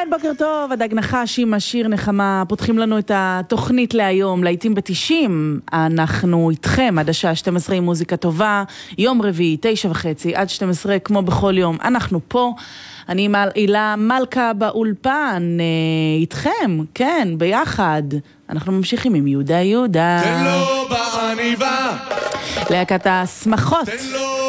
בוקר טוב, הדג נחש עם השיר נחמה, פותחים לנו את התוכנית להיום, לעתים ב-90, אנחנו איתכם עד השעה 12 עם מוזיקה טובה, יום רביעי, 9:30 עד 12, כמו בכל יום, אנחנו פה, אני אילה מלכה באולפן, איתכם, כן, ביחד, אנחנו ממשיכים עם יהודה. תן לו בעניבה, להקת השמחות.